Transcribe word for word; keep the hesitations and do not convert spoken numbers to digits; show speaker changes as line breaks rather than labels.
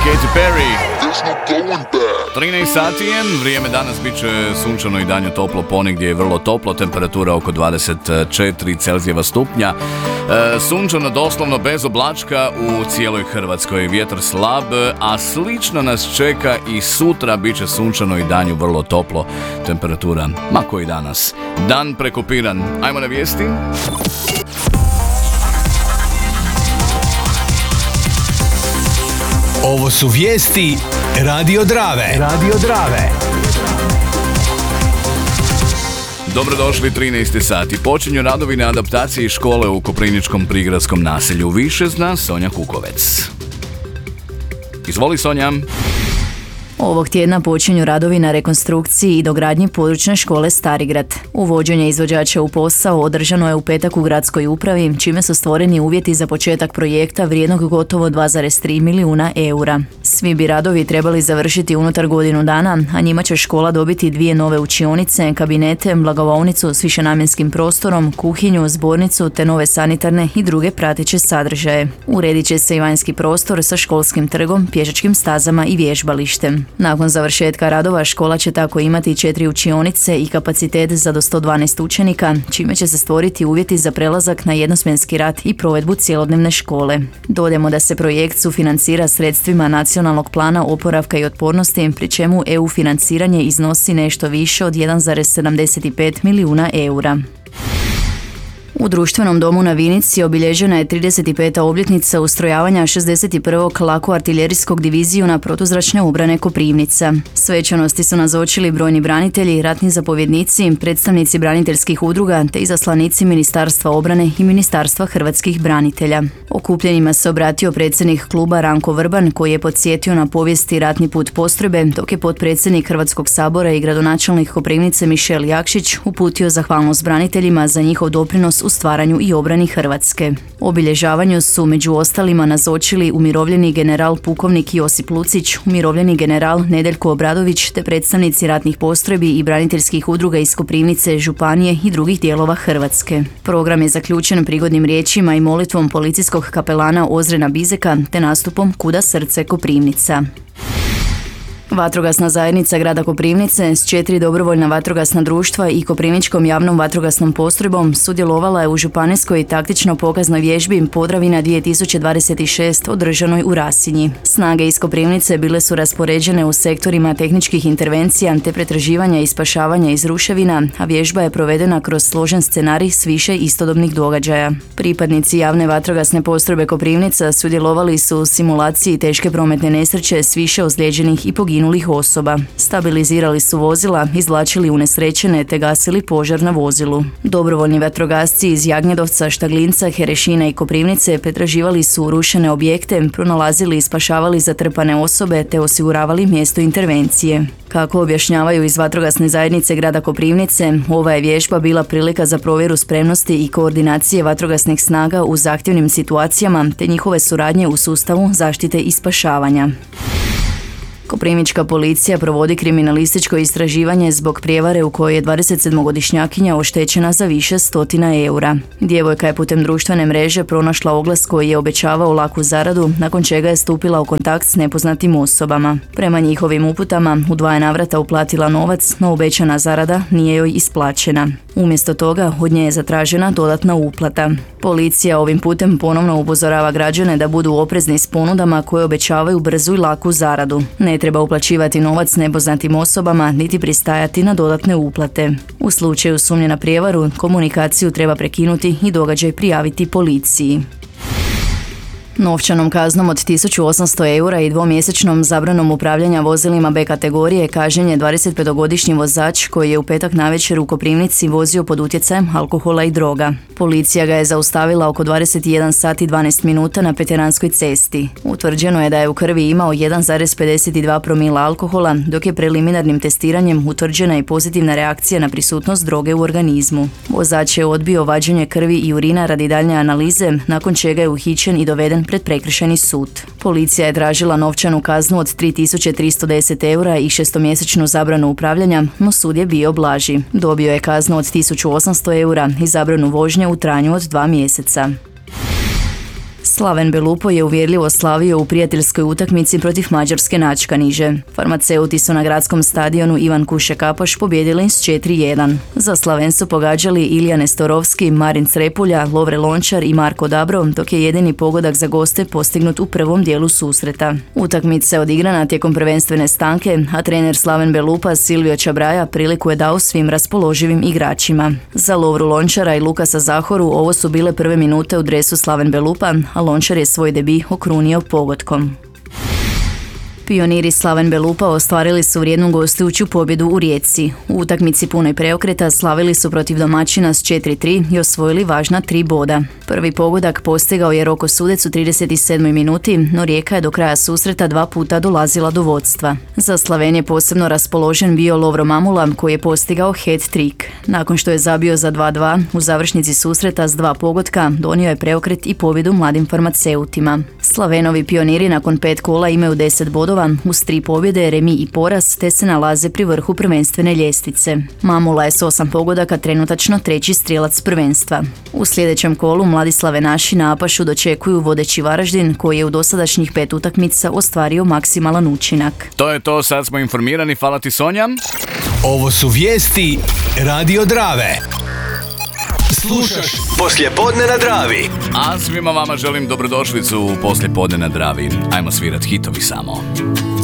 Katy Perry. trinaest sati je, vrijeme danas bit će sunčano i danju toplo, ponegdje je vrlo toplo, temperatura oko dvadeset četiri Celzijeva stupnja. E, sunčano doslovno bez oblačka u cijeloj Hrvatskoj, vjetar slab, a slično nas čeka i sutra, bit će sunčano i danju vrlo toplo, temperatura ma koji danas. Dan prekopiran. Ajmo na vijesti.
Ovo su vijesti Radio Drave. Radio Drave.
Dobrodošli, trinaesti sati. Počinju radovi na adaptaciji škole u koprivničkom prigradskom naselju. Više zna Sonja Kukovec. Izvoli, Sonja.
Ovog tjedna počinju radovi na rekonstrukciji i dogradnji područne škole Starigrad. Uvođenje izvođača u posao održano je u petak u gradskoj upravi, čime su stvoreni uvjeti za početak projekta vrijednog gotovo dva zarez tri milijuna eura. Svi bi radovi trebali završiti unutar godinu dana, a njima će škola dobiti dvije nove učionice, kabinete, blagovaonicu s višenamjenskim prostorom, kuhinju, zbornicu te nove sanitarne i druge prateće sadržaje. Uredit će se i vanjski prostor sa školskim trgom, pješačkim stazama i vježbalištem. Nakon završetka radova škola će tako imati četiri učionice i kapacitet za do sto dvanaest učenika, čime će se stvoriti uvjeti za prelazak na jednosmjenski rad i provedbu cjelodnevne škole. Dodajemo da se projekt sufinancira sredstvima Nacionalnog plana oporavka i otpornosti, pri čemu E U financiranje iznosi nešto više od jedan zarez sedamdeset pet milijuna eura. U društvenom domu na Vinici obilježena je trideset peta obljetnica ustrojavanja šezdeset prvog lako-artiljerijskog divizijuna protuzračne obrane Koprivnica. Svečanosti su nazočili brojni branitelji, ratni zapovjednici, predstavnici braniteljskih udruga te izaslanici Ministarstva obrane i Ministarstva hrvatskih branitelja. Okupljenima se obratio predsjednik kluba Ranko Vrban, koji je podsjetio na povijesti ratni put postrojbe, dok je potpredsjednik Hrvatskog sabora i gradonačelnik Koprivnice Mišel Jakšić uputio zahvalnost braniteljima za njihov doprinos u stvaranju i obrani Hrvatske. Obilježavanju su među ostalima nazočili umirovljeni general pukovnik Josip Lucić, umirovljeni general Nedeljko Obradović te predstavnici ratnih postrojbi i braniteljskih udruga iz Koprivnice, županije i drugih dijelova Hrvatske. Program je zaključen prigodnim riječima i molitvom policijskog kapelana Ozrena Bizeka te nastupom Kuda srce Koprivnica. Vatrogasna zajednica grada Koprivnice s četiri dobrovoljna vatrogasna društva i Koprivničkom javnom vatrogasnom postrojbom sudjelovala je u županijskoj taktično pokaznoj vježbi Podravina dvije tisuće dvadeset šest održanoj u Rasinji. Snage iz Koprivnice bile su raspoređene u sektorima tehničkih intervencija te pretraživanja i spašavanja iz ruševina, a vježba je provedena kroz složen scenarij s više istodobnih događaja. Pripadnici javne vatrogasne postrojbe Koprivnica sudjelovali su u simulaciji teške prometne nesreće s više ozlijeđenih i poginulih osoba. Stabilizirali su vozila, izvlačili unesrećene te gasili požar na vozilu. Dobrovoljni vatrogasci iz Jagnjedovca, Štaglinca, Herešina i Koprivnice pretraživali su urušene objekte, pronalazili i spašavali zatrpane osobe te osiguravali mjesto intervencije. Kako objašnjavaju iz vatrogasne zajednice grada Koprivnice, ova je vježba bila prilika za provjeru spremnosti i koordinacije vatrogasnih snaga u zahtjevnim situacijama te njihove suradnje u sustavu zaštite i spašavanja. Koprivnička policija provodi kriminalističko istraživanje zbog prijevare u kojoj je dvadesetsedmogodišnjakinja oštećena za više stotina eura. Djevojka je putem društvene mreže pronašla oglas koji je obećavao laku zaradu, nakon čega je stupila u kontakt s nepoznatim osobama. Prema njihovim uputama, u dva je navrata uplatila novac, no obećana zarada nije joj isplaćena. Umjesto toga, od nje je zatražena dodatna uplata. Policija ovim putem ponovno upozorava građane da budu oprezni s ponudama koje obećavaju brzu i laku zaradu. Ne treba uplaćivati novac nepoznatim osobama niti pristajati na dodatne uplate. U slučaju sumnje na prijevaru, komunikaciju treba prekinuti i događaj prijaviti policiji. Novčanom kaznom od tisuću osamsto eura i dvomjesečnom zabranom upravljanja vozilima B kategorije kažnjen je dvadesetpetogodišnji vozač koji je u petak navečer u Koprivnici vozio pod utjecajem alkohola i droga. Policija ga je zaustavila oko dvadeset jedan sati i dvanaest minuta na Veteranskoj cesti. Utvrđeno je da je u krvi imao jedan zarez pedeset dva promila alkohola, dok je preliminarnim testiranjem utvrđena i pozitivna reakcija na prisutnost droge u organizmu. Vozač je odbio vađenje krvi i urina radi daljnje analize, nakon čega je uhićen i doveden pred prekršajni sud. Policija je tražila novčanu kaznu od tri tisuće tristo deset eura i šestomjesečnu zabranu upravljanja, no sud je bio blaži. Dobio je kaznu od tisuću osamsto eura i zabranu vožnje u trajanju od dva mjeseca. Slaven Belupo je uvjerljivo slavio u prijateljskoj utakmici protiv mađarske Načkaniže. Farmaceuti su na gradskom stadionu Ivan Kuše Kapoš pobijedili s četiri jedan. Za Slaven su pogađali Ilija Nestorovski, Marin Crepulja, Lovre Lončar i Marko Dabro, dok je jedini pogodak za goste postignut u prvom dijelu susreta. Utakmica je odigrana tijekom prvenstvene stanke, a trener Slaven Belupa Silvio Čabraja priliku je dao svim raspoloživim igračima. Za Lovru Lončara i Lukasa Zahoru ovo su bile prve minute u dresu Slaven Belupa, a Lončar je svoj debi okrunio pogodkom. Pioniri Slaven Belupa ostvarili su vrijednu gostujuću pobjedu u Rijeci. U utakmici punoj preokreta slavili su protiv domaćina s četiri tri i osvojili važna tri boda. Prvi pogodak postigao je Roko Sudec u trideset sedmoj minuti, no Rijeka je do kraja susreta dva puta dolazila do vodstva. Za Slaven je posebno raspoložen bio Lovro Mamula, koji je postigao hat-trick. Nakon što je zabio za dva dva, u završnici susreta s dva pogotka donio je preokret i pobjedu mladim farmaceutima. Slavenovi pioniri nakon pet kola imaju deset bodova, uz tri pobjede, remi i poraz, te se nalaze pri vrhu prvenstvene ljestvice. Mamula je s osam pogodaka trenutačno treći strijelac prvenstva. U sljedećem kolu mladi Slavenaši na Apašu dočekuju vodeći Varaždin, koji je u dosadašnjih pet utakmica ostvario maksimalan učinak.
To je to, sad smo informirani, hvala ti Sonja.
Ovo su vijesti Radio Drave. Slušaš Poslijepodne na Dravi.
A svima vama želim dobrodošlicu u Poslijepodne na Dravi. Ajmo svirat hitovi samo.